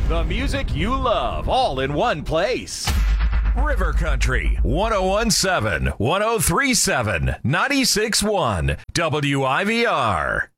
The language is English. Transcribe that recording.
The music you love, all in one place. River Country, 1017, 1037, 961, WIVR.